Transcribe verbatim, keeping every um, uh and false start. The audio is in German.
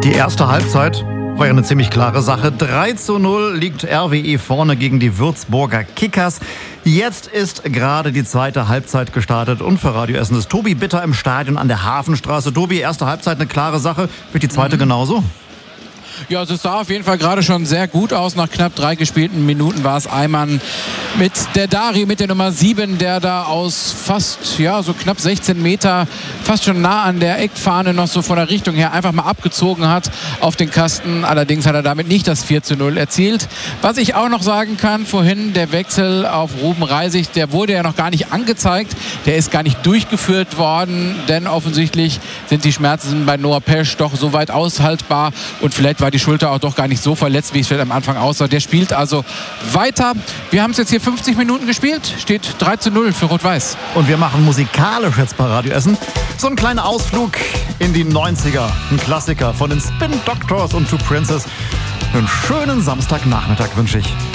Die erste Halbzeit war ja eine ziemlich klare Sache. drei zu null liegt R W E vorne gegen die Würzburger Kickers. Jetzt ist gerade die zweite Halbzeit gestartet und für Radio Essen ist Tobi Bitter im Stadion an der Hafenstraße. Tobi, erste Halbzeit eine klare Sache. Wird die zweite mhm. genauso? Ja, also es sah auf jeden Fall gerade schon sehr gut aus. Nach knapp drei gespielten Minuten war es Eimann mit der Dari, mit der Nummer sieben, der da aus fast, ja, so knapp sechzehn Meter, fast schon nah an der Eckfahne noch so von der Richtung her einfach mal abgezogen hat auf den Kasten. Allerdings hat er damit nicht das vier zu null erzielt. Was ich auch noch sagen kann, vorhin der Wechsel auf Ruben Reisig, der wurde ja noch gar nicht angezeigt. Der ist gar nicht durchgeführt worden, denn offensichtlich sind die Schmerzen bei Noah Pesch doch so weit aushaltbar und vielleicht war die Schulter auch doch gar nicht so verletzt, wie es vielleicht am Anfang aussah. Der spielt also weiter. Wir haben es jetzt hier fünfzig Minuten gespielt. Steht drei zu null für Rot-Weiß. Und wir machen musikalisch jetzt bei Radio Essen so einen kleinen Ausflug in die neunziger. Ein Klassiker von den Spin Doctors und Two Princes. Einen schönen Samstagnachmittag wünsche ich.